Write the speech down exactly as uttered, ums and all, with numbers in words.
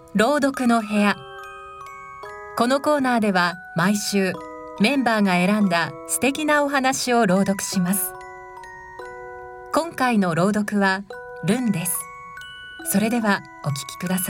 朗読の部屋。このコーナーでは毎週メンバーが選んだ素敵なお話を朗読します。今回の朗読はルンです。それではお聞きください。